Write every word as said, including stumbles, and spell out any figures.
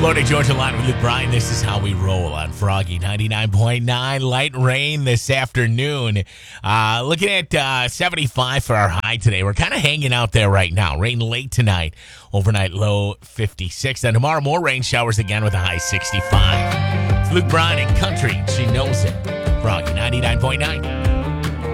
Florida Georgia Line with Luke Bryan. This is how we roll on Froggy ninety-nine point nine. Light rain this afternoon. Uh, looking at uh, seventy-five for our high today. We're kind of hanging out there right now. Rain late tonight. Overnight low fifty-six. Then tomorrow more rain showers again with a high sixty-five. It's Luke Bryan in country. She knows it. Froggy ninety-nine point nine.